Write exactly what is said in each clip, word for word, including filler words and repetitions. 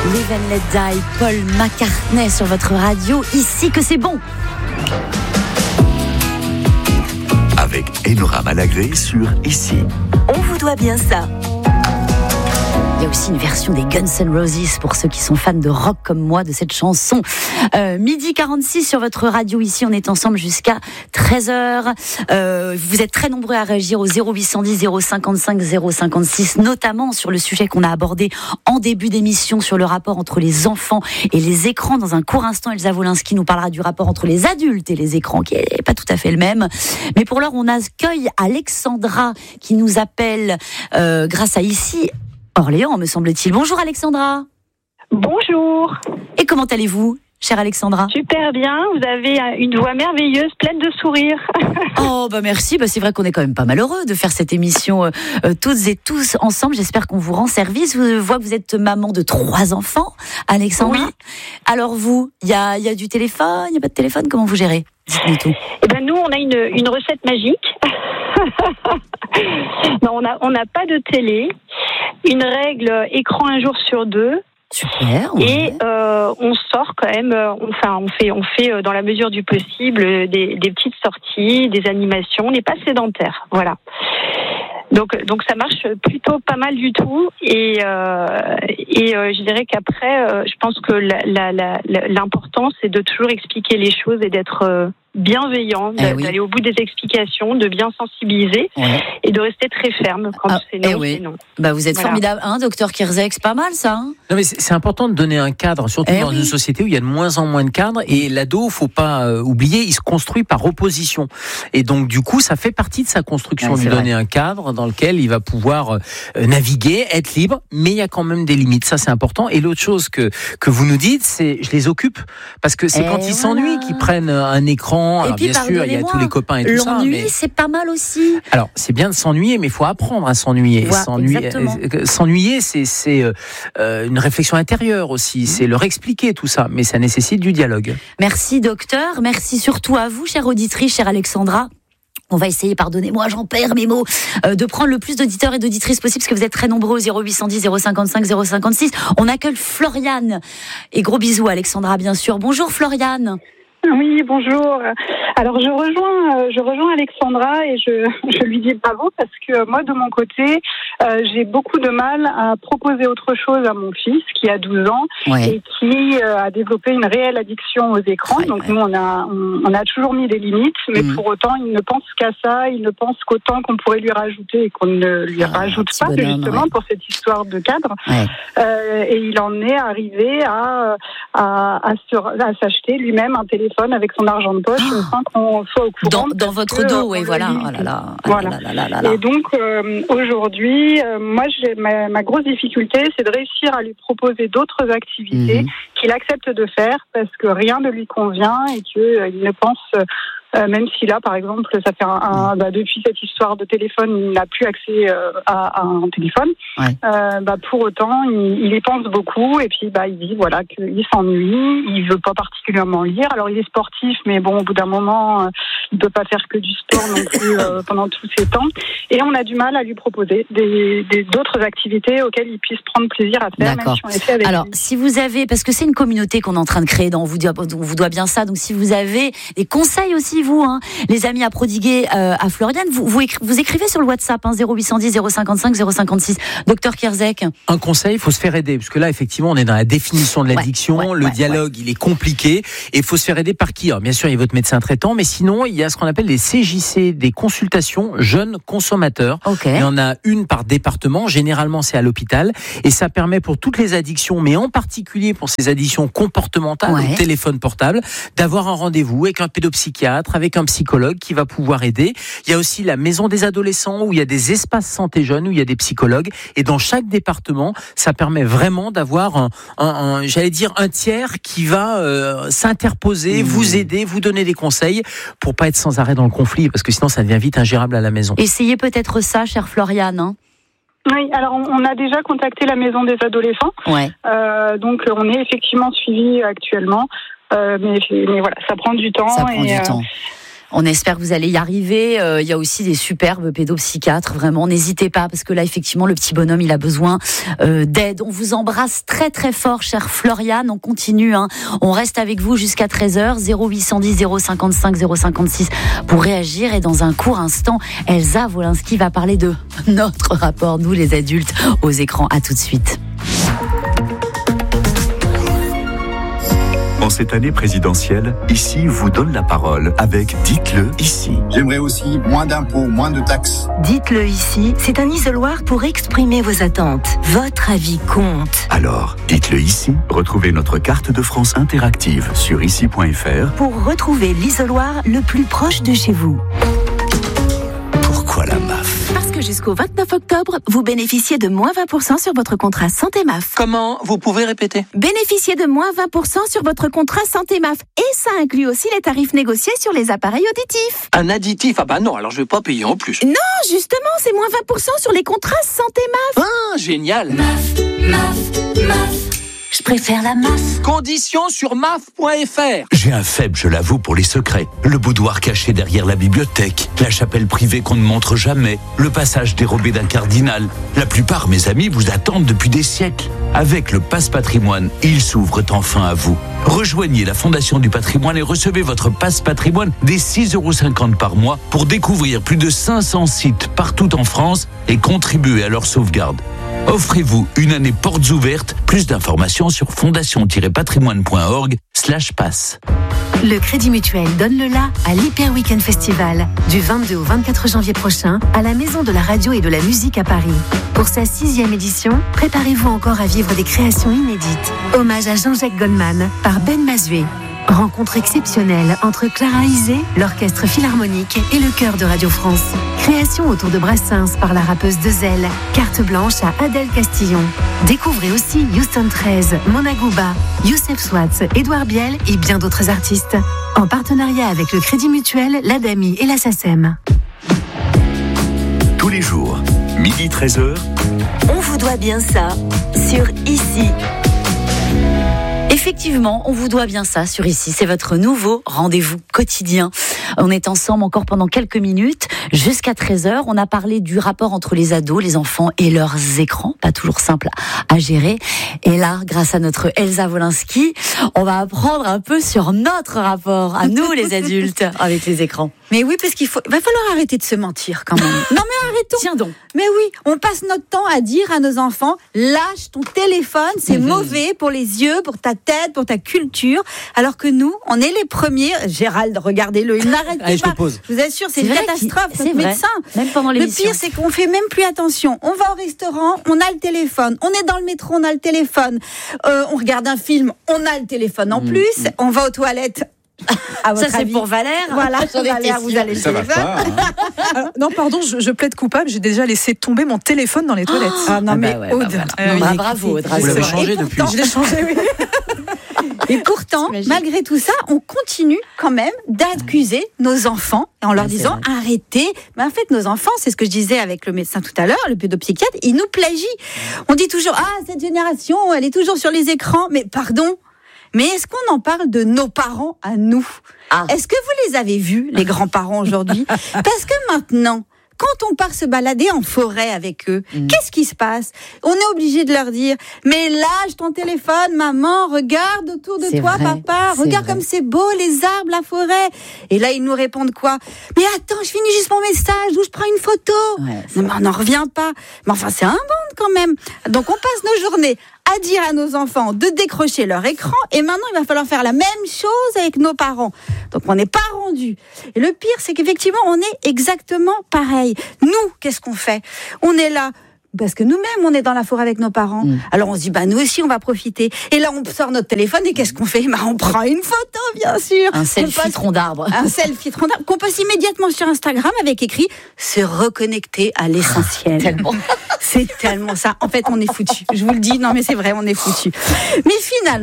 Live and Let Die, Paul McCartney sur votre radio, ici que c'est bon. Avec Enora Malagré sur Ici. On vous doit bien ça. Il y a aussi une version des Guns N' Roses pour ceux qui sont fans de rock comme moi de cette chanson. Euh, midi quarante-six sur votre radio ici, on est ensemble jusqu'à treize heures. Euh, vous êtes très nombreux à réagir au zéro huit cent dix zéro cinquante-cinq zéro cinquante-six, notamment sur le sujet qu'on a abordé en début d'émission sur le rapport entre les enfants et les écrans. Dans un court instant, Elsa Wolinski nous parlera du rapport entre les adultes et les écrans, qui n'est pas tout à fait le même. Mais pour l'heure, on accueille Alexandra qui nous appelle euh, grâce à Ici Orléans, me semble-t-il. Bonjour Alexandra. Bonjour. Et comment allez-vous, chère Alexandra ? Super bien, vous avez une voix merveilleuse, pleine de sourires. Oh bah merci, bah c'est vrai qu'on est quand même pas malheureux de faire cette émission euh, euh, toutes et tous ensemble. J'espère qu'on vous rend service. Je vois que vous êtes maman de trois enfants, Alexandra. Oui. Alors vous, il y a, y a du téléphone, il n'y a pas de téléphone, comment vous gérez ? Dites-nous tout. Eh ben nous, on a une, une recette magique. Non, on n'a on n'a pas de télé. Une règle écran un jour sur deux. Super. Ouais. Et euh, on sort quand même. Enfin, on fait, on fait euh, dans la mesure du possible des, des petites sorties, des animations. On n'est pas sédentaire, voilà. Donc, donc ça marche plutôt pas mal du tout. Et, euh, et euh, je dirais qu'après, euh, je pense que la, la, la, l'important, c'est de toujours expliquer les choses et d'être euh, bienveillant, eh d'aller oui. au bout des explications, de bien sensibiliser ouais. et de rester très ferme quand ah, c'est non, eh oui. c'est non. Bah vous êtes voilà. formidable, hein, docteur Kierzek, c'est pas mal ça. Hein non mais c'est, c'est important de donner un cadre, surtout eh dans oui. une société où il y a de moins en moins de cadres. Et l'ado, faut pas euh, oublier, il se construit par opposition. Et donc du coup, ça fait partie de sa construction, ouais, lui donner vrai. un cadre dans lequel il va pouvoir euh, naviguer, être libre, mais il y a quand même des limites. Ça, c'est important. Et l'autre chose que que vous nous dites, c'est je les occupe parce que c'est et quand ils voilà. s'ennuient qu'ils prennent un écran. Et Alors, puis, bien sûr, il y a tous les copains et tout ça. L'ennui, Mais... c'est pas mal aussi. Alors, c'est bien de s'ennuyer, mais il faut apprendre à s'ennuyer. Voilà, s'ennuyer, exactement. euh, s'ennuyer, c'est, c'est euh, une réflexion intérieure aussi. C'est leur expliquer tout ça, mais ça nécessite du dialogue. Merci docteur, merci surtout à vous, chère auditrice, chère Alexandra. On va essayer, pardonnez-moi, j'en perds mes mots, euh, de prendre le plus d'auditeurs et d'auditrices possible, parce que vous êtes très nombreux au zéro huit cent dix zéro cinquante-cinq zéro cinquante-six. On accueille Floriane. Et gros bisous à Alexandra, bien sûr. Bonjour Floriane. Oui, bonjour. Alors je rejoins, je rejoins Alexandra et je, je lui dis bravo parce que moi de mon côté, euh, j'ai beaucoup de mal à proposer autre chose à mon fils qui a douze ans ouais. et qui euh, a développé une réelle addiction aux écrans. Ouais, Donc ouais. nous on a on, on a toujours mis des limites, mais mmh. pour autant il ne pense qu'à ça, il ne pense qu'autant qu'on pourrait lui rajouter et qu'on ne lui ah, rajoute pas bonhomme, justement ouais. pour cette histoire de cadre. Ouais. Euh, et il en est arrivé à à, à, sur, à s'acheter lui-même un téléphone avec son argent de poche, oh. sans qu'on soit au courant. Dans, dans votre dos, oui, voilà. Oh là là. Voilà. Ah là là là là. Et donc, euh, aujourd'hui, euh, moi, j'ai, ma, ma grosse difficulté, c'est de réussir à lui proposer d'autres activités mmh. qu'il accepte de faire parce que rien ne lui convient et qu'il euh, ne pense... Euh, Euh, même si là, par exemple, ça fait un, un bah, depuis cette histoire de téléphone, il n'a plus accès euh, à, à un téléphone. Ouais. Euh, bah, pour autant, il, il y pense beaucoup et puis bah, il dit voilà qu'il s'ennuie, il veut pas particulièrement lire. Alors il est sportif, mais bon, au bout d'un moment, euh, il peut pas faire que du sport non plus euh, pendant tous ces temps. Et on a du mal à lui proposer des, des d'autres activités auxquelles il puisse prendre plaisir à faire. D'accord. Même si on les fait avec Alors, lui. si vous avez, parce que c'est une communauté qu'on est en train de créer, dont on vous doit, on vous doit bien ça. Donc, si vous avez des conseils aussi. Vous, hein, les amis à prodiguer euh, à Floriane, vous, vous, écri- vous écrivez sur le WhatsApp hein, zéro huit cent dix zéro cinquante-cinq zéro cinquante-six. Docteur Kierzek. Un conseil, il faut se faire aider, parce que là, effectivement, on est dans la définition de l'addiction, ouais, ouais, le ouais, dialogue, ouais. il est compliqué, et il faut se faire aider par qui ? Alors, bien sûr, il y a votre médecin traitant, mais sinon, il y a ce qu'on appelle les C J C, des consultations jeunes consommateurs. Okay. Il y en a une par département, généralement c'est à l'hôpital, et ça permet pour toutes les addictions, mais en particulier pour ces addictions comportementales, ouais. au téléphone portable, d'avoir un rendez-vous avec un pédopsychiatre, avec un psychologue qui va pouvoir aider. Il y a aussi la maison des adolescents où il y a des espaces santé jeunes où il y a des psychologues et dans chaque département, ça permet vraiment d'avoir un, un, un j'allais dire un tiers qui va euh, s'interposer, mmh. vous aider, vous donner des conseils pour pas être sans arrêt dans le conflit parce que sinon ça devient vite ingérable à la maison. Essayez peut-être ça, chère Floriane. Hein. Oui, alors on a déjà contacté la maison des adolescents. Ouais. Euh, donc on est effectivement suivi actuellement. Euh, mais, mais voilà, ça prend du temps. Ça prend et, du euh, temps. On espère que vous allez y arriver. Euh, il y a aussi des superbes pédopsychiatres. Vraiment, n'hésitez pas parce que là, effectivement, le petit bonhomme, il a besoin euh, d'aide. On vous embrasse très très fort, chère Floriane. On continue. Hein. On reste avec vous jusqu'à treize heures. zéro huit cent dix zéro cinquante-cinq zéro cinquante-six pour réagir. Et dans un court instant, Elsa Wolinski va parler de notre rapport, nous les adultes, aux écrans. À tout de suite. En cette année présidentielle, Ici vous donne la parole avec Dites-le ici. J'aimerais aussi moins d'impôts, moins de taxes. Dites-le ici, c'est un isoloir pour exprimer vos attentes. Votre avis compte. Alors, dites-le ici. Retrouvez notre carte de France interactive sur ici point f r pour retrouver l'isoloir le plus proche de chez vous. Pourquoi la M A F ? Parce que jusqu'au vingt-neuf octobre, vous bénéficiez de moins vingt pour cent sur votre contrat Santé M A F. Comment ? Vous pouvez répéter ? Bénéficiez de moins vingt pour cent sur votre contrat Santé M A F. Et ça inclut aussi les tarifs négociés sur les appareils auditifs. Un additif ? Ah bah non, alors je vais pas payer en plus. Non, justement, c'est moins vingt pour cent sur les contrats Santé M A F. Ah, génial. M A F, M A F, M A F. Je préfère la M A F. Conditions sur M A F point F R. J'ai un faible, je l'avoue, pour les secrets. Le boudoir caché derrière la bibliothèque, la chapelle privée qu'on ne montre jamais, le passage dérobé d'un cardinal. La plupart, mes amis, vous attendent depuis des siècles. Avec le Passe Patrimoine, ils s'ouvrent enfin à vous. Rejoignez la Fondation du Patrimoine et recevez votre Passe Patrimoine dès six euros cinquante par mois pour découvrir plus de cinq cents sites partout en France et contribuer à leur sauvegarde. Offrez-vous une année portes ouvertes. Plus d'informations sur fondation-patrimoine point org slash passe. Le Crédit Mutuel donne le la à l'Hyper Weekend Festival du vingt-deux au vingt-quatre janvier prochain à la Maison de la Radio et de la Musique à Paris. Pour sa sixième édition, préparez-vous encore à vivre des créations inédites. Hommage à Jean-Jacques Goldman par Ben Mazué. Rencontre exceptionnelle entre Clara Isé, l'Orchestre Philharmonique et le Chœur de Radio France. Création autour de Brassens par la rappeuse Dezel. Carte blanche à Adèle Castillon. Découvrez aussi Houston treize, Mona Gouba, Youssef Swatz, Édouard Biel et bien d'autres artistes. En partenariat avec le Crédit Mutuel, l'Adami et la SACEM. Tous les jours, midi treize heures. On vous doit bien ça sur Ici. Effectivement, on vous doit bien ça sur Ici. C'est votre nouveau rendez-vous quotidien. On est ensemble encore pendant quelques minutes, jusqu'à treize heures. On a parlé du rapport entre les ados, les enfants et leurs écrans. Pas toujours simple à gérer. Et là, grâce à notre Elsa Wolinski, on va apprendre un peu sur notre rapport à nous, les adultes, avec les écrans. Mais oui, parce qu'il faut, va falloir arrêter de se mentir quand même. Non mais arrêtons. Tiens donc. Mais oui, on passe notre temps à dire à nos enfants, lâche ton téléphone, c'est mmh. mauvais pour les yeux, pour ta tête, pour ta culture. Alors que nous, on est les premiers. Gérald, regardez-le, il n'arrête Allez, pas. Je te pose. Je vous assure, c'est, c'est une catastrophe. C'est notre médecin. Même pendant l'émission. Le pire, c'est qu'on fait même plus attention. On va au restaurant, on a le téléphone. On est dans le métro, on a le téléphone. Euh, on regarde un film, on a le téléphone en mmh. plus. On va aux toilettes. À ça, c'est avis. Pour Valère. Voilà, Valère, vous allez le ça va pas, hein. Alors, non, pardon, je, je plaide coupable. J'ai déjà laissé tomber mon téléphone dans les toilettes. Oh, ah non, ah mais bah ouais, Aude. Bah voilà. euh, bah, bravo, Aude. Vous l'avez changé pourtant, depuis. Je l'ai changé, oui. Et pourtant, malgré tout ça, on continue quand même d'accuser nos enfants en leur ah, disant arrêtez. Mais en fait, nos enfants, c'est ce que je disais avec le médecin tout à l'heure, le pédopsychiatre, ils nous plagient. On dit toujours ah cette génération, elle est toujours sur les écrans. Mais pardon. Mais est-ce qu'on en parle de nos parents à nous ? ah. Est-ce que vous les avez vus, les grands-parents aujourd'hui ? Parce que maintenant, quand on part se balader en forêt avec eux, mmh. qu'est-ce qui se passe ? On est obligé de leur dire « Mais lâche ton téléphone, maman, regarde autour de c'est toi, vrai, papa, regarde vrai. Comme c'est beau, les arbres, la forêt. » Et là, ils nous répondent quoi ? « Mais attends, je finis juste mon message, ou je prends une photo. Ouais, » Non, mais on n'en revient pas. Mais enfin, c'est un monde quand même. Donc, on passe nos journées à dire à nos enfants de décrocher leur écran, et maintenant il va falloir faire la même chose avec nos parents. Donc on n'est pas rendu. Et le pire, c'est qu'effectivement on est exactement pareil. Nous, qu'est-ce qu'on fait ? On est là parce que nous-mêmes on est dans la forêt avec nos parents. Mmh. Alors on se dit bah nous aussi on va profiter. Et là on sort notre téléphone et qu'est-ce qu'on fait ? Bah on prend une photo bien sûr. Un selfie poste, tronc d'arbre. Un selfie tronc d'arbre qu'on poste immédiatement sur Instagram avec écrit se reconnecter à l'essentiel. Tellement. C'est tellement ça. En fait, on est foutu. Je vous le dis, non mais c'est vrai, on est foutu. Mais finalement,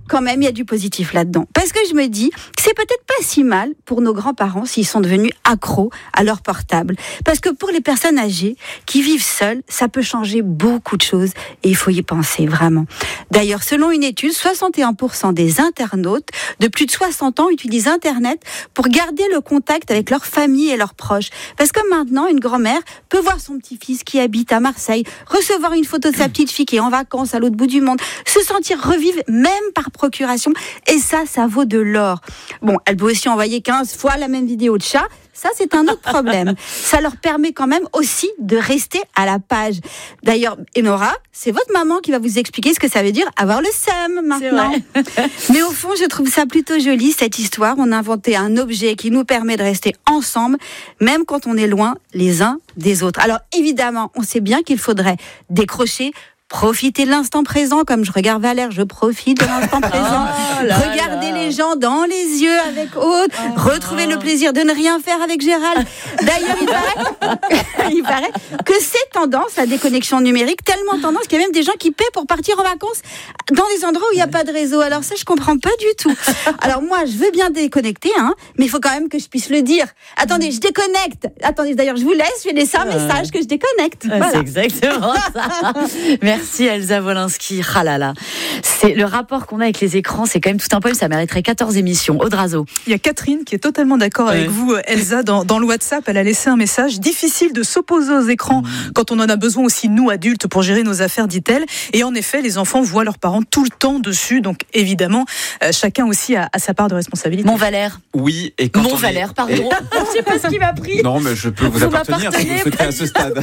quand même, il y a du positif là-dedans. Parce que je me dis que c'est peut-être pas si mal pour nos grands-parents s'ils sont devenus accros à leur portable. Parce que pour les personnes âgées qui vivent seules, ça peut changer beaucoup de choses et il faut y penser vraiment. D'ailleurs, selon une étude, soixante et un pour cent des internautes de plus de soixante ans utilisent Internet pour garder le contact avec leur famille et leurs proches. Parce que maintenant, une grand-mère peut voir son petit-fils qui habite à Marseille, recevoir une photo de sa petite fille qui est en vacances à l'autre bout du monde, se sentir revivre même par procuration. Et ça, ça vaut de l'or. Bon, elle peut aussi envoyer quinze fois la même vidéo de chat. Ça, c'est un autre problème. Ça leur permet quand même aussi de rester à la page. D'ailleurs, Enora, c'est votre maman qui va vous expliquer ce que ça veut dire avoir le seum maintenant. Mais au fond, je trouve ça plutôt joli, cette histoire. On a inventé un objet qui nous permet de rester ensemble, même quand on est loin les uns des autres. Alors évidemment, on sait bien qu'il faudrait décrocher, profiter de l'instant présent, comme je regarde Valère, je profite de l'instant présent. Oh là Regardez là. les gens dans les yeux avec Aude, oh retrouver oh. le plaisir de ne rien faire avec Gérald. D'ailleurs, il paraît, il paraît que c'est tendance, la déconnexion numérique, tellement tendance qu'il y a même des gens qui paient pour partir en vacances dans des endroits où il n'y a pas de réseau. Alors ça, je comprends pas du tout. Alors moi, je veux bien déconnecter, hein, mais il faut quand même que je puisse le dire. Attendez, je déconnecte. Attendez, d'ailleurs, je vous laisse, je vais laisser un message que je déconnecte. Voilà. C'est exactement ça. Merci Elsa Wolinski. Ah là là. C'est le rapport qu'on a avec les écrans, c'est quand même tout un poème. Ça mériterait quatorze émissions. Audrazo. Il y a Catherine qui est totalement d'accord ouais. avec vous, Elsa, dans, dans le WhatsApp. Elle a laissé un message. Difficile de s'opposer aux écrans mmh. quand on en a besoin aussi, nous, adultes, pour gérer nos affaires, dit-elle. Et en effet, les enfants voient leurs parents tout le temps dessus. Donc, évidemment, euh, chacun aussi a, a sa part de responsabilité. Mon Valère. Oui. Et quand Mon on Valère, est... pardon. Et... je sais pas ce qui m'a pris. Non, mais je peux vous, vous appartenir si vous souhaitez à ce stade.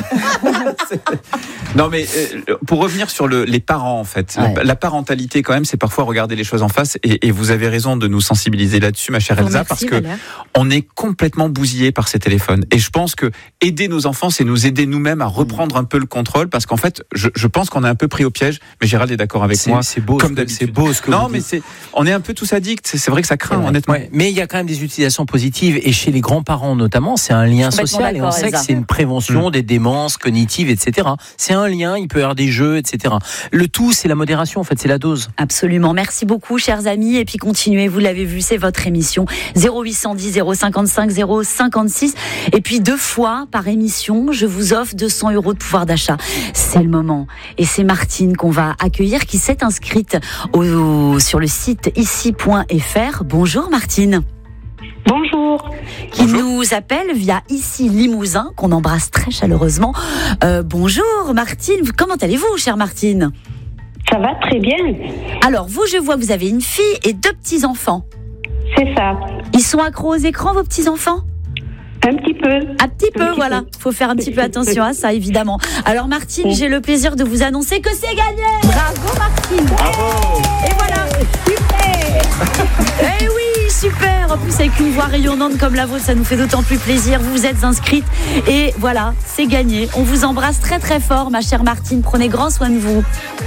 Non, mais euh, pour revenir sur le, les parents, en fait. Ouais. La, la parentalité, quand même, c'est parfois regarder les choses en face. Et, et vous avez raison de nous sensibiliser là-dessus, ma chère Elsa, merci, parce que Valère. on est complètement bousillé par ces téléphones. Et je pense que aider nos enfants, c'est nous aider nous-mêmes à reprendre un peu le contrôle, parce qu'en fait, je, je pense qu'on est un peu pris au piège. Mais Gérald est d'accord avec c'est, moi. C'est beau, comme c'est beau ce que non, vous mais dites. c'est, on est un peu tous addicts. C'est, c'est vrai que ça craint, ouais, honnêtement. Ouais. Mais il y a quand même des utilisations positives. Et chez les grands-parents, notamment, c'est un lien social. Et on sait que c'est une prévention mmh. des démences cognitives, et cetera. C'est un lien. Il peut y avoir des jeux, et cetera. Le tout, c'est la modération, en fait, c'est la dose. Absolument. Merci beaucoup, chers amis. Et puis continuez, vous l'avez vu, c'est votre émission. zéro huit cent dix, zéro cinquante-cinq, zéro cinquante-six. Et puis deux fois par émission, je vous offre deux cents euros de pouvoir d'achat. C'est le moment. Et c'est Martine qu'on va accueillir, qui s'est inscrite au, sur le site ici point f r. Bonjour Martine. Bonjour. Qui bonjour. nous appelle via Ici Limousin, qu'on embrasse très chaleureusement. Euh, bonjour Martine, comment allez-vous, chère Martine ? Ça va très bien. Alors, vous, je vois que vous avez une fille et deux petits-enfants. C'est ça. Ils sont accros aux écrans, vos petits-enfants ? Un petit peu. Un petit peu, un voilà. Il faut faire un petit peu attention à ça, évidemment. Alors, Martine, oui. j'ai le plaisir de vous annoncer que c'est gagné. Bravo, Martine. Bravo. Et voilà. Super. Eh oui, super. En plus, avec une voix rayonnante comme la vôtre, ça nous fait d'autant plus plaisir. Vous vous êtes inscrite. Et voilà, c'est gagné. On vous embrasse très, très fort, ma chère Martine. Prenez grand soin de vous.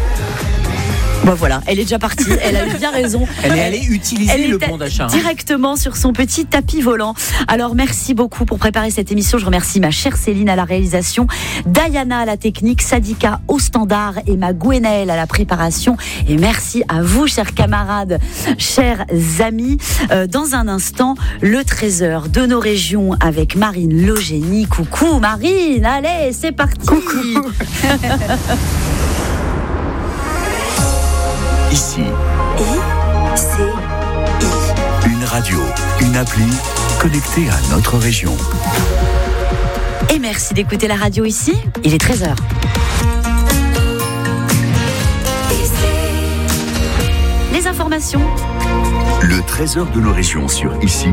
Bon voilà, elle est déjà partie, elle a eu bien raison. Elle est allée utiliser elle le bon d'achat. Directement sur son petit tapis volant. Alors merci beaucoup pour préparer cette émission. Je remercie ma chère Céline à la réalisation, Diana à la technique, Sadika au standard et ma Gwenaëlle à la préparation. Et merci à vous, chers camarades, chers amis. Euh, dans un instant, le trésor de nos régions avec Marine Logénie. Coucou Marine, allez, c'est parti. Coucou. Ici. I, C, I. Une radio, une appli connectée à notre région. Et merci d'écouter la radio ici. Il est treize heures. Les informations. Le trésor de nos régions sur Ici.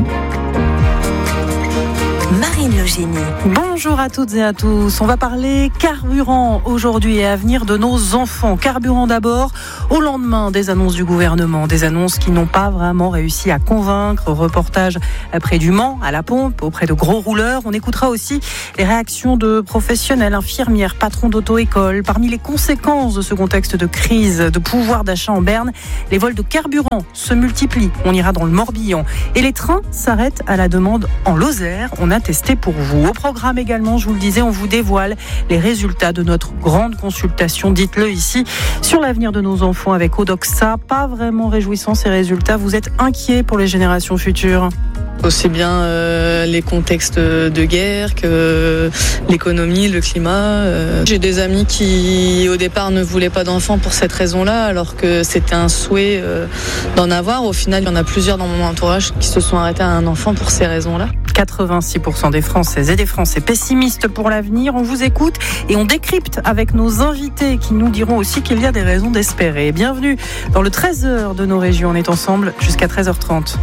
Marine Logénie. Bonjour à toutes et à tous. On va parler carburant aujourd'hui et avenir de nos enfants. Carburant d'abord, au lendemain des annonces du gouvernement. Des annonces qui n'ont pas vraiment réussi à convaincre. Reportage près du Mans, à la pompe, auprès de gros rouleurs. On écoutera aussi les réactions de professionnels, infirmières, patrons d'auto-école. Parmi les conséquences de ce contexte de crise de pouvoir d'achat en Berne, les vols de carburant se multiplient. On ira dans le Morbihan. Et les trains s'arrêtent à la demande en Lozère. On a testé pour vous. Au programme également, je vous le disais, on vous dévoile les résultats de notre grande consultation, dites-le ici, sur l'avenir de nos enfants. enfants avec Odoxa. Pas vraiment réjouissant ces résultats. Vous êtes inquiet pour les générations futures? Aussi bien euh, les contextes de guerre que l'économie, le climat. Euh. J'ai des amis qui, au départ, ne voulaient pas d'enfants pour cette raison-là, alors que c'était un souhait euh, d'en avoir. Au final, il y en a plusieurs dans mon entourage qui se sont arrêtés à un enfant pour ces raisons-là. quatre-vingt-six pour cent des Françaises et des Français pessimistes pour l'avenir. On vous écoute et on décrypte avec nos invités qui nous diront aussi qu'il y a des raisons d'espérer. Bienvenue dans le treize heures de nos régions. On est ensemble jusqu'à treize heures trente.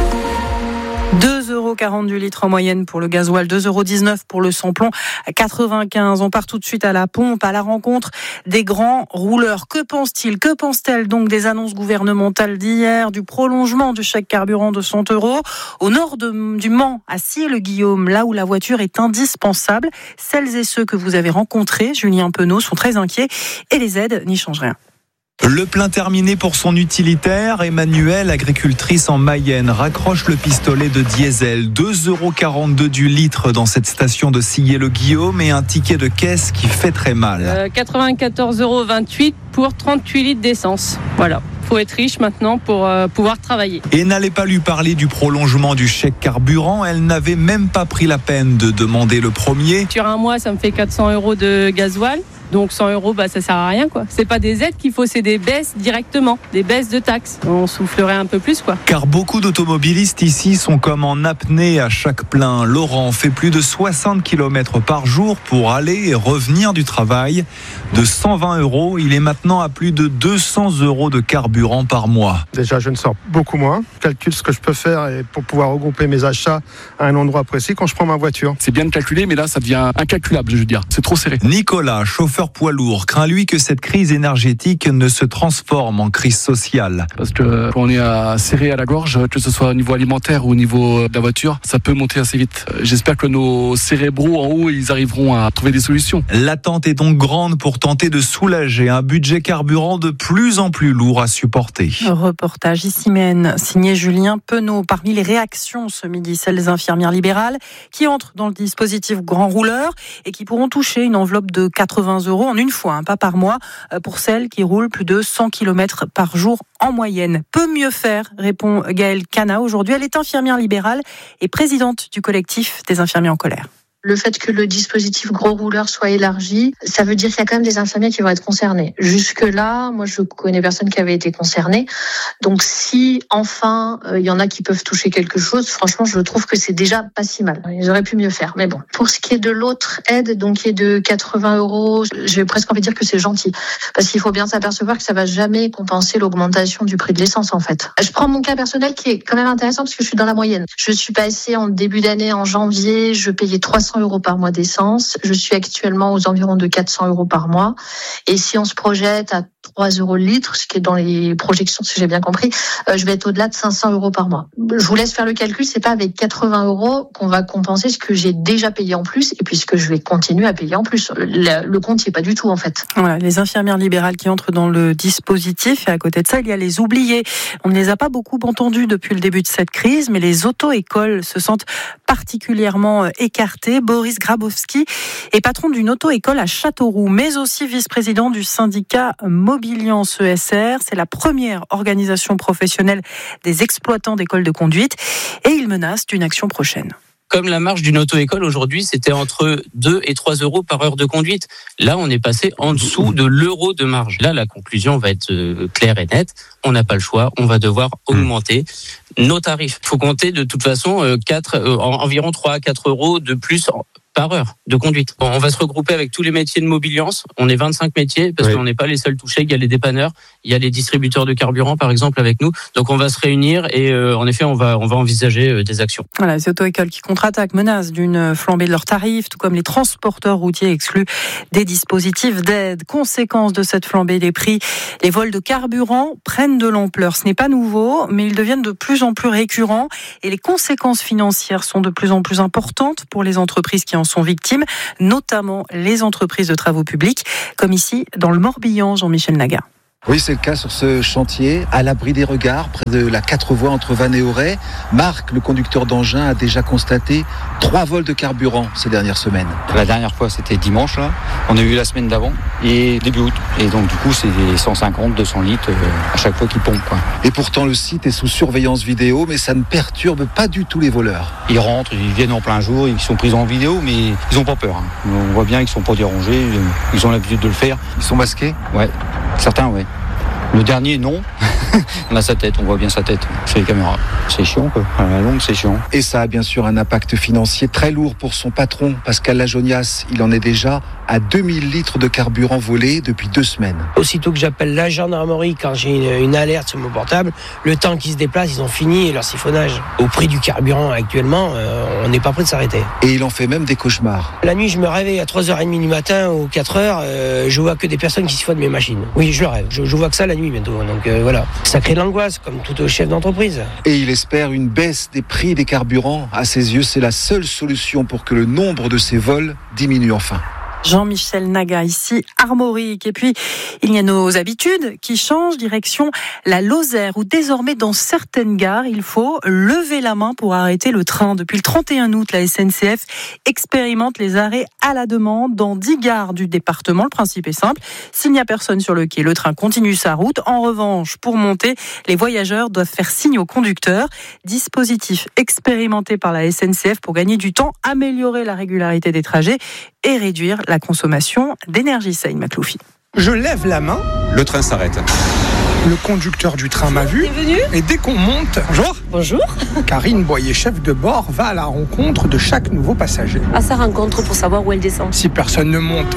deux euros quarante du litre en moyenne pour le gasoil, deux euros dix-neuf pour le samplon quatre-vingt-quinze. On part tout de suite à la pompe, à la rencontre des grands rouleurs. Que pense-t-il, que pense-t-elle donc des annonces gouvernementales d'hier, du prolongement du chèque carburant de cent euros au nord de, du Mans, à Scié-le-Guillaume, là où la voiture est indispensable? Celles et ceux que vous avez rencontrés, Julien Penaud, sont très inquiets et les aides n'y changent rien. Le plein terminé pour son utilitaire. Emmanuelle, agricultrice en Mayenne, raccroche le pistolet de diesel. deux euros quarante-deux du litre dans cette station de Scié-le-Guillaume et un ticket de caisse qui fait très mal. Euh, quatre-vingt-quatorze euros vingt-huit pour trente-huit litres d'essence. Voilà. Faut être riche maintenant pour euh, pouvoir travailler. Et n'allait pas lui parler du prolongement du chèque carburant. Elle n'avait même pas pris la peine de demander le premier. Sur un mois, ça me fait quatre cents euros de gasoil. Donc cent euros, bah, ça sert à rien, quoi. C'est pas des aides qu'il faut, c'est des baisses directement, des baisses de taxes. On soufflerait un peu plus, quoi. Car beaucoup d'automobilistes ici sont comme en apnée à chaque plein. Laurent fait plus de soixante kilomètres par jour pour aller et revenir du travail. De cent vingt euros, il est maintenant à plus de deux cents euros de carburant par mois. Déjà, je ne sors beaucoup moins. Je calcule ce que je peux faire et pour pouvoir regrouper mes achats à un endroit précis quand je prends ma voiture. C'est bien de calculer, mais là, ça devient incalculable, je veux dire. C'est trop serré. Nicolas, chauffeur poids lourd, craint lui que cette crise énergétique ne se transforme en crise sociale. Parce que quand on est à, serré à la gorge, que ce soit au niveau alimentaire ou au niveau de la voiture, ça peut monter assez vite. J'espère que nos cérébraux en haut, ils arriveront à trouver des solutions. L'attente est donc grande pour tenter de soulager un budget carburant de plus en plus lourd à supporter. Reportage ici même, signé Julien Penaud. Parmi les réactions ce midi, celles des infirmières libérales qui entrent dans le dispositif Grand Rouleur et qui pourront toucher une enveloppe de quatre-vingts euros en une fois, hein, pas par mois, pour celles qui roulent plus de cent kilomètres par jour en moyenne. Peut mieux faire, répond Gaëlle Cana aujourd'hui. Elle est infirmière libérale et présidente du collectif des infirmiers en colère. Le fait que le dispositif gros rouleur soit élargi, ça veut dire qu'il y a quand même des infirmiers qui vont être concernés. Jusque-là, moi, je connais personne qui avait été concerné. Donc, si enfin, il euh, y en a qui peuvent toucher quelque chose, franchement, je trouve que c'est déjà pas si mal. Ils auraient pu mieux faire, mais bon. Pour ce qui est de l'autre aide, donc qui est de quatre-vingts euros, je vais presque envie de dire que c'est gentil. Parce qu'il faut bien s'apercevoir que ça va jamais compenser l'augmentation du prix de l'essence, en fait. Je prends mon cas personnel qui est quand même intéressant parce que je suis dans la moyenne. Je suis passée en début d'année, en janvier, je payais trois cents euros par mois d'essence. Je suis actuellement aux environs de quatre cents euros par mois. Et si on se projette à trois euros le litre, ce qui est dans les projections, si j'ai bien compris, euh, je vais être au-delà de cinq cents euros par mois. Je vous laisse faire le calcul. C'est pas avec quatre-vingts euros qu'on va compenser ce que j'ai déjà payé en plus et puis ce que je vais continuer à payer en plus. Le, le compte n'y est pas du tout, en fait. Voilà, les infirmières libérales qui entrent dans le dispositif. Et à côté de ça, il y a les oubliés. On ne les a pas beaucoup entendus depuis le début de cette crise, mais les auto-écoles se sentent particulièrement écartées. Boris Grabowski est patron d'une auto-école à Châteauroux, mais aussi vice-président du syndicat Mobiliance E S R. C'est la première organisation professionnelle des exploitants d'écoles de conduite et il menace d'une action prochaine. Comme la marge d'une auto-école aujourd'hui, c'était entre deux et trois euros par heure de conduite. Là, on est passé en dessous de l'euro de marge. Là, la conclusion va être claire et nette. On n'a pas le choix. On va devoir augmenter nos tarifs. Il faut compter de toute façon quatre, euh, environ trois à quatre euros de plus par heure de conduite. Bon, on va se regrouper avec tous les métiers de mobiliance. On est vingt-cinq métiers parce oui. qu'on n'est pas les seuls touchés. Il y a les dépanneurs, il y a les distributeurs de carburant par exemple avec nous. Donc on va se réunir et euh, en effet on va on va envisager euh, des actions. Voilà, les auto-écoles qui contre-attaquent menacent d'une flambée de leurs tarifs, tout comme les transporteurs routiers exclus des dispositifs d'aide. Conséquence de cette flambée des prix, les vols de carburant prennent de l'ampleur. Ce n'est pas nouveau, mais ils deviennent de plus en plus récurrents et les conséquences financières sont de plus en plus importantes pour les entreprises qui en sont victimes, notamment les entreprises de travaux publics, comme ici dans le Morbihan, Jean-Michel Naga. Oui, c'est le cas sur ce chantier, à l'abri des regards, près de la quatre voies entre Vannes et Auray. Marc, le conducteur d'engin, a déjà constaté trois vols de carburant ces dernières semaines. La dernière fois, c'était dimanche, là. On a eu la semaine d'avant et début août. Et donc, du coup, c'est des cent cinquante, deux cents litres euh, à chaque fois qu'ils pompent, quoi. Et pourtant, le site est sous surveillance vidéo, mais ça ne perturbe pas du tout les voleurs. Ils rentrent, ils viennent en plein jour, ils sont pris en vidéo, mais ils n'ont pas peur. Hein. On voit bien qu'ils ne sont pas dérangés, ils ont l'habitude de le faire. Ils sont masqués ? Ouais, certains, ouais. Le dernier, non. On a sa tête, on voit bien sa tête sur les caméras. C'est chiant, quoi. À la longue, c'est chiant. Et ça a bien sûr un impact financier très lourd pour son patron, Pascal Lajonias. Il en est déjà à deux mille litres de carburant volé depuis deux semaines. Aussitôt que j'appelle la gendarmerie quand j'ai une, une alerte sur mon portable, le temps qu'ils se déplacent, ils ont fini leur siphonnage. Au prix du carburant actuellement, euh, on n'est pas prêt de s'arrêter. Et il en fait même des cauchemars. La nuit, je me réveille à trois heures trente du matin ou quatre heures, euh, je vois que des personnes qui siphonnent mes machines. Oui, je le rêve. Je, je vois que ça la nuit bientôt. Donc euh, voilà. Ça crée de l'angoisse, comme tout chef d'entreprise. Et il espère une baisse des prix des carburants. À ses yeux, c'est la seule solution pour que le nombre de ces vols diminue enfin. Jean-Michel Naga, ici, Armorique. Et puis, il y a nos habitudes qui changent, direction la Lozère, où désormais, dans certaines gares, il faut lever la main pour arrêter le train. Depuis le trente et un août, la S N C F expérimente les arrêts à la demande dans dix gares du département. Le principe est simple. S'il n'y a personne sur le quai, le train continue sa route. En revanche, pour monter, les voyageurs doivent faire signe au conducteur. Dispositif expérimenté par la S N C F pour gagner du temps, améliorer la régularité des trajets et réduire la consommation d'énergie. Saïd Makloufi. Je lève la main. Le train s'arrête. Le conducteur du train m'a vu. Et dès qu'on monte, bonjour. Bonjour. Karine Boyer, chef de bord, va à la rencontre de chaque nouveau passager. À sa rencontre pour savoir où elle descend. Si personne ne monte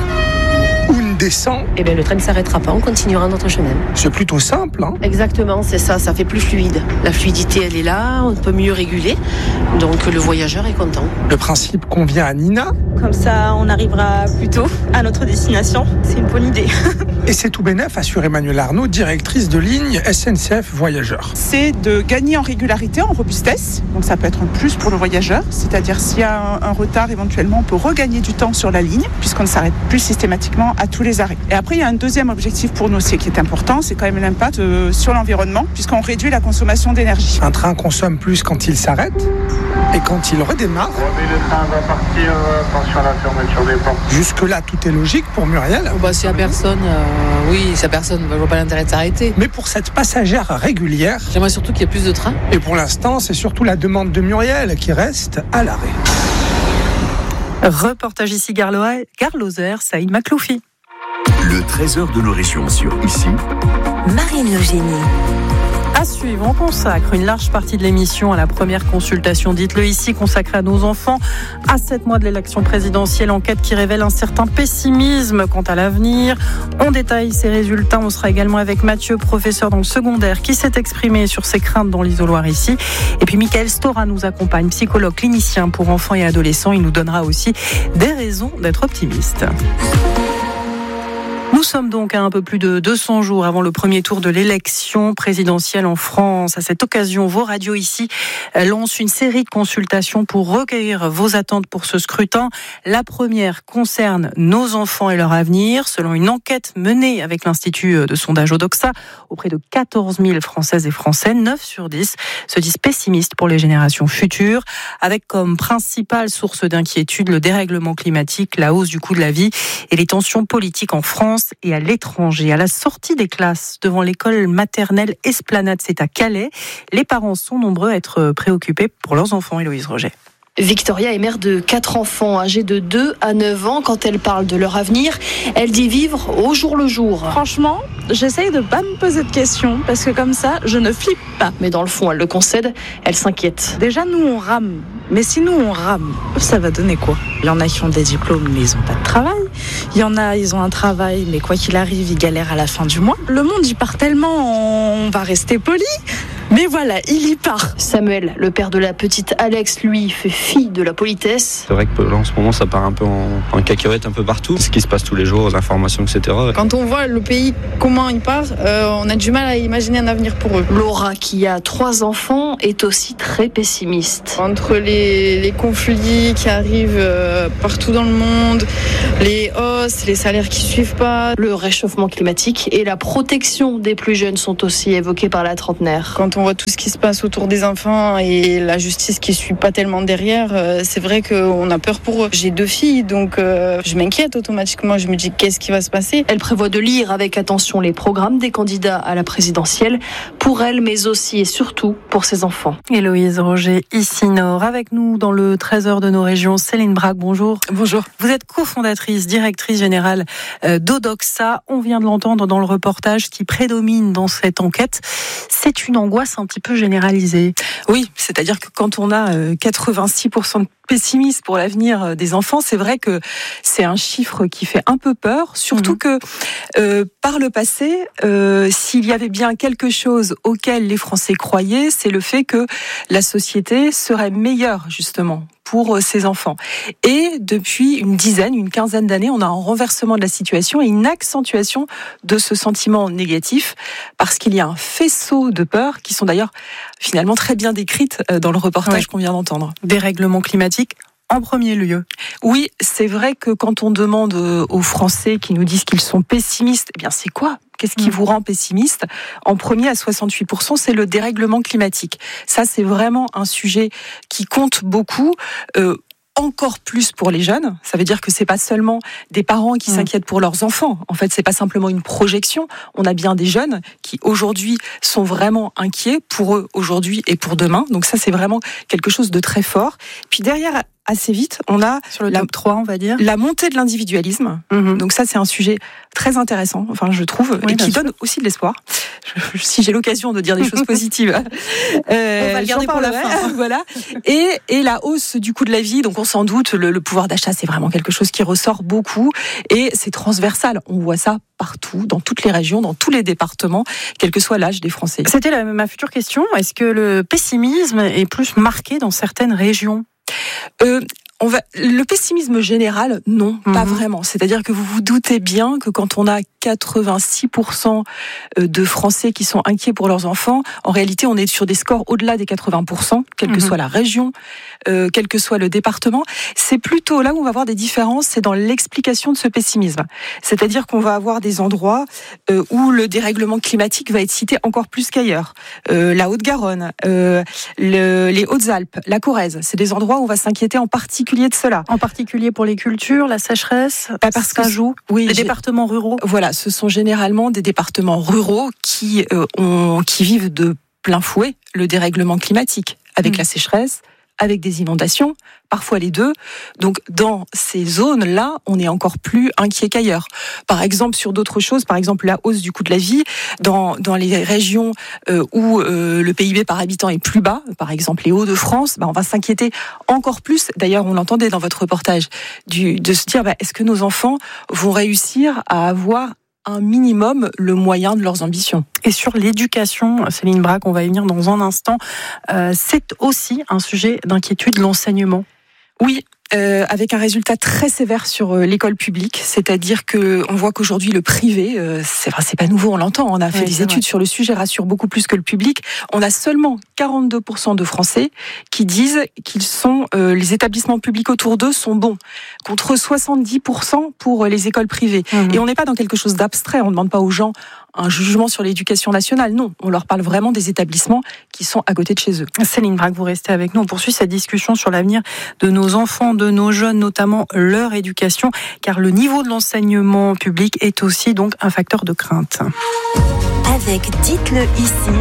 ou ne descend, eh bien le train ne s'arrêtera pas, on continuera notre chemin. C'est plutôt simple, hein ? Exactement, c'est ça, ça fait plus fluide. La fluidité, elle est là, on peut mieux réguler, donc le voyageur est content. Le principe convient à Nina. Comme ça, on arrivera plus tôt à notre destination. C'est une bonne idée. Et c'est tout bénef, assure Emmanuelle Arnaud, directrice de ligne S N C F Voyageurs. C'est de gagner en régularité, en robustesse. Donc ça peut être un plus pour le voyageur. C'est-à-dire s'il y a un, un retard, éventuellement, on peut regagner du temps sur la ligne, puisqu'on ne s'arrête plus systématiquement à tous les arrêts. Et après, il y a un deuxième objectif pour nous aussi qui est important, c'est quand même l'impact euh, sur l'environnement, puisqu'on réduit la consommation d'énergie. Un train consomme plus quand il s'arrête et quand il redémarre. Le train va partir, attention à la fermeture des portes. Jusque-là, tout est logique pour Muriel. Oh bah, s'il n'y a personne, euh, oui, s'il n'y a personne, je ne vois pas l'intérêt de s'arrêter. Mais pour cette passagère régulière, j'aimerais surtout qu'il y ait plus de trains. Et pour l'instant, c'est surtout la demande de Muriel qui reste à l'arrêt. Reportage ici, Gare Lozère, Saïd Makloufi. Le trésor de nos régions sur Ici, Marine Eugénie. À suivre, on consacre une large partie de l'émission à la première consultation, dites-le ici, consacrée à nos enfants. À sept mois de l'élection présidentielle, enquête qui révèle un certain pessimisme quant à l'avenir. On détaille ces résultats. On sera également avec Mathieu, professeur dans le secondaire, qui s'est exprimé sur ses craintes dans l'isoloir ici. Et puis Michael Stora nous accompagne, psychologue clinicien pour enfants et adolescents. Il nous donnera aussi des raisons d'être optimiste. Nous sommes donc à un peu plus de deux cents jours avant le premier tour de l'élection présidentielle en France. À cette occasion, vos radios ici lancent une série de consultations pour recueillir vos attentes pour ce scrutin. La première concerne nos enfants et leur avenir. Selon une enquête menée avec l'Institut de sondage Odoxa auprès de quatorze mille Françaises et Français, neuf sur dix se disent pessimistes pour les générations futures, avec comme principale source d'inquiétude le dérèglement climatique, la hausse du coût de la vie et les tensions politiques en France et à l'étranger. À la sortie des classes devant l'école maternelle Esplanade, c'est à Calais. Les parents sont nombreux à être préoccupés pour leurs enfants. Héloïse Roger. Victoria est mère de quatre enfants âgés de deux à neuf ans. Quand elle parle de leur avenir, elle dit vivre au jour le jour. Franchement, j'essaye de ne pas me poser de questions parce que comme ça, je ne flippe pas. Mais dans le fond, elle le concède, elle s'inquiète. Déjà, nous, on rame. Mais si nous, on rame, ça va donner quoi ? Il y en a qui ont des diplômes, mais ils n'ont pas de travail. Il y en a, ils ont un travail, mais quoi qu'il arrive, ils galèrent à la fin du mois. Le monde, il part tellement, on va rester poli. Mais voilà, il y part. Samuel, le père de la petite Alex, lui, fait fi de la politesse. C'est vrai que là, en ce moment, ça part un peu en, en cacahuète un peu partout. Ce qui se passe tous les jours, les informations, et cetera. Quand on voit le pays, comment il part, euh, on a du mal à imaginer un avenir pour eux. Laura, qui a trois enfants, est aussi très pessimiste. Entre les, les conflits qui arrivent euh, partout dans le monde, les hausses, les salaires qui suivent pas, le réchauffement climatique et la protection des plus jeunes sont aussi évoqués par la trentenaire. Quand on voit tout ce qui se passe autour des enfants et la justice qui suit pas tellement derrière, euh, c'est vrai qu'on a peur pour eux. J'ai deux filles, donc euh, je m'inquiète automatiquement. Je me dis qu'est-ce qui va se passer. Elle prévoit de lire avec attention les programmes des candidats à la présidentielle, pour elle, mais aussi et surtout pour ses enfants. Héloïse Roger, ici Nord, avec nous dans le trésor de nos régions, Céline Braque, bonjour. Bonjour. Vous êtes cofondatrice, directrice générale d'Odoxa. On vient de l'entendre dans le reportage qui prédomine dans cette enquête. C'est une angoisse un petit peu généralisée. Oui, c'est-à-dire que quand on a quatre-vingt-six pour cent de pessimisme pour l'avenir des enfants, c'est vrai que c'est un chiffre qui fait un peu peur, surtout mmh. que euh, par le passé, euh, s'il y avait bien quelque chose auquel les Français croyaient, c'est le fait que la société serait meilleure, justement, pour ces enfants. Et depuis une dizaine, une quinzaine d'années, on a un renversement de la situation et une accentuation de ce sentiment négatif, parce qu'il y a un faisceau de peurs qui sont d'ailleurs finalement très bien décrites dans le reportage oui. qu'on vient d'entendre. Dérèglement climatique en premier lieu. Oui, c'est vrai que quand on demande aux Français qui nous disent qu'ils sont pessimistes, eh bien c'est quoi ? Qu'est-ce qui mmh. vous rend pessimiste ? En premier, à soixante-huit pour cent, c'est le dérèglement climatique. Ça, c'est vraiment un sujet qui compte beaucoup. Euh, Encore plus pour les jeunes, ça veut dire que c'est pas seulement des parents qui mmh. s'inquiètent pour leurs enfants. En fait, c'est pas simplement une projection. On a bien des jeunes qui aujourd'hui sont vraiment inquiets pour eux aujourd'hui et pour demain. Donc ça, c'est vraiment quelque chose de très fort. Puis derrière, assez vite, on a sur le la, top trois, on va dire, la montée de l'individualisme. Mmh. Donc ça, c'est un sujet très intéressant, enfin je trouve, oui, et qui sûr. donne aussi de l'espoir. Je, si j'ai l'occasion de dire des choses positives, euh, on va le garder pour la fin. Voilà. Et, et la hausse du coût de la vie, donc on s'en doute, le, le pouvoir d'achat, c'est vraiment quelque chose qui ressort beaucoup, et c'est transversal. On voit ça partout, dans toutes les régions, dans tous les départements, quel que soit l'âge des Français. C'était la, ma future question. Est-ce que le pessimisme est plus marqué dans certaines régions ? Euh, on va, le pessimisme général, non, mmh. pas vraiment. C'est-à-dire que vous vous doutez bien que quand on a quatre-vingt-six pour cent de Français qui sont inquiets pour leurs enfants, en réalité, on est sur des scores au-delà des quatre-vingts pour cent, quelle que mmh. soit la région, euh, quel que soit le département. C'est plutôt là où on va avoir des différences, c'est dans l'explication de ce pessimisme. C'est-à-dire qu'on va avoir des endroits euh, où le dérèglement climatique va être cité encore plus qu'ailleurs. Euh, la Haute-Garonne, euh, le, les Hautes-Alpes, la Corrèze, c'est des endroits où on va s'inquiéter en particulier de cela. En particulier pour les cultures, la sécheresse, bah parce ça que joue. Oui, les départements ruraux. Voilà, ce sont généralement des départements ruraux qui euh, ont, qui vivent de plein fouet le dérèglement climatique, avec mmh. la sécheresse, avec des inondations, parfois les deux. Donc dans ces zones-là, on est encore plus inquiet qu'ailleurs. Par exemple, sur d'autres choses, par exemple la hausse du coût de la vie, dans, dans les régions euh, où euh, le P I B par habitant est plus bas, par exemple les Hauts-de-France, bah, on va s'inquiéter encore plus. D'ailleurs, on l'entendait dans votre reportage, du, de se dire, bah, est-ce que nos enfants vont réussir à avoir un minimum le moyen de leurs ambitions. Et sur l'éducation, Céline Braque, on va y venir dans un instant, euh, c'est aussi un sujet d'inquiétude, l'enseignement. Oui, euh, avec un résultat très sévère sur euh, l'école publique, c'est-à-dire que on voit qu'aujourd'hui le privé, euh, c'est, enfin, c'est pas nouveau, on l'entend, on a fait oui, des études vrai. sur le sujet, rassure beaucoup plus que le public. On a seulement quarante-deux pour cent de Français qui disent qu'ils sont, euh, les établissements publics autour d'eux sont bons, contre soixante-dix pour cent pour les écoles privées. Mmh. Et on n'est pas dans quelque chose d'abstrait, on ne demande pas aux gens un jugement sur l'éducation nationale, non. On leur parle vraiment des établissements qui sont à côté de chez eux. Céline Braque, vous restez avec nous. On poursuit cette discussion sur l'avenir de nos enfants, de nos jeunes, notamment leur éducation, car le niveau de l'enseignement public est aussi donc un facteur de crainte. Avec Dites-le ici.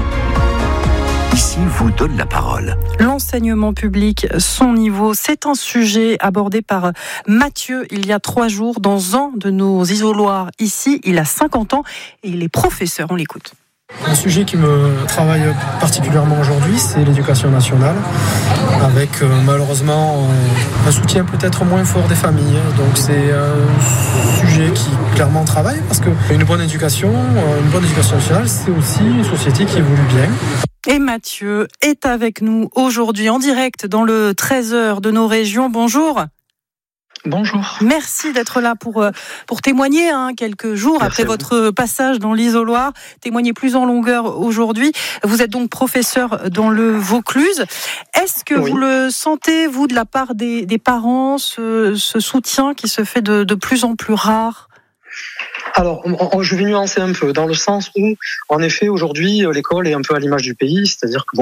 Ici vous donne la parole. L'enseignement public, son niveau, c'est un sujet abordé par Mathieu il y a trois jours dans un de nos isoloirs ici. Il a cinquante ans et il est professeur. On l'écoute. Un sujet qui me travaille particulièrement aujourd'hui, c'est l'éducation nationale, avec euh, malheureusement euh, un soutien peut-être moins fort des familles. Donc c'est un sujet qui clairement travaille, parce qu'une bonne éducation, une bonne éducation nationale, c'est aussi une société qui évolue bien. Et Mathieu est avec nous aujourd'hui en direct dans le treize heures de nos régions. Bonjour. Bonjour. Merci d'être là pour, pour témoigner hein, quelques jours Merci après votre passage dans l'isoloir, témoigner plus en longueur aujourd'hui. Vous êtes donc professeur dans le Vaucluse. Est-ce que oui. vous le sentez, vous, de la part des, des parents, ce, ce soutien qui se fait de, de plus en plus rare ? Alors, je vais nuancer un peu, dans le sens où, en effet, aujourd'hui, l'école est un peu à l'image du pays, c'est-à-dire que bon,